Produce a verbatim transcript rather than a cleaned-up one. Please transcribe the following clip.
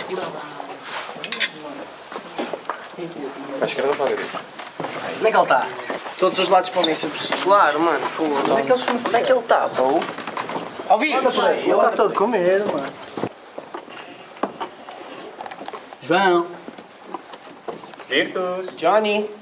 À esquerda para a direita. Onde é que ele está? Todos os lados podem ser possíveis. Claro, mano. Onde é que ele, onde é que ele está, pô? Ouvi! Anda por aí. Ele está todo com medo, mano. João. Virtus. Johnny.